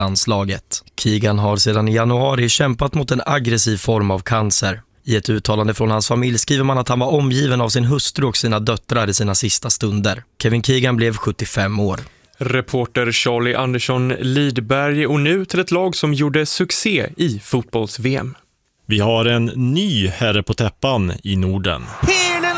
landslaget. Keegan har sedan i januari kämpat mot en aggressiv form av cancer. I ett uttalande från hans familj skriver man att han var omgiven av sin hustru och sina döttrar i sina sista stunder. Kevin Keegan blev 75 år. Reporter Charlie Andersson Lidberg, och nu till ett lag som gjorde succé i fotbolls-VM. Vi har en ny herre på täppan i Norden. Hela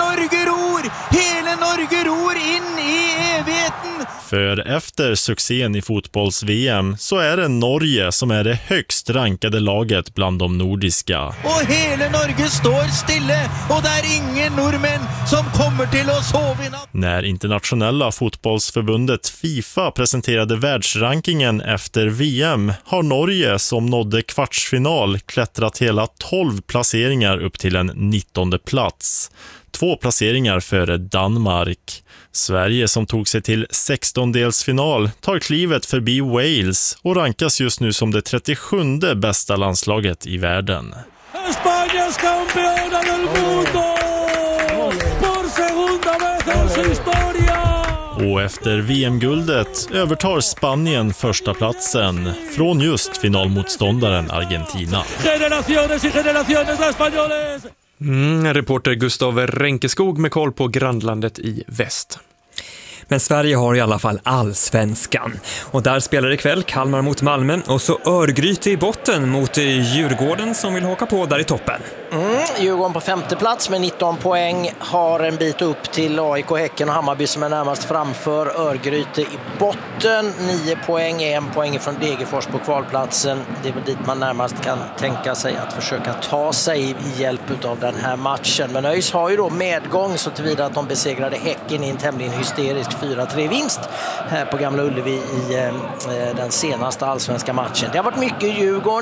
Norge ror in i evigheten. För efter succén i fotbolls-VM så är det Norge som är det högst rankade laget bland de nordiska. Och hela Norge står stille, och det är ingen norrmän som kommer till att sova i natt. När internationella fotbollsförbundet FIFA presenterade världsrankingen efter VM har Norge, som nådde kvartsfinal, klättrat hela 12 placeringar upp till en 19:e plats. 2 placeringar före Danmark. Sverige, som tog sig till 16-delsfinal, tar klivet förbi Wales och rankas just nu som det 37:e bästa landslaget i världen. España campeona del mundo por segunda vez en su historia. Och efter VM-guldet övertar Spanien första platsen från just finalmotståndaren Argentina. Generaciones y generaciones de españoles. Reporter Gustav Renkeskog med koll på grannlandet i väst. Men Sverige har i alla fall allsvenskan. Och där spelar ikväll Kalmar mot Malmö och så Örgryte i botten mot Djurgården som vill haka på där i toppen. Djurgården på 5:e plats med 19 poäng, har en bit upp till AIK, Häcken och Hammarby som är närmast framför. Örgryte i botten, 9 poäng, 1 poäng från Degerfors på kvalplatsen. Det är väl dit man närmast kan tänka sig att försöka ta sig i hjälp av den här matchen. Men ÖIS har ju då medgång så tillvida att de besegrade Häcken i en tämligen hysterisk 4-3-vinst här på Gamla Ullevi i den senaste allsvenska matchen. Det har varit mycket Djurgården.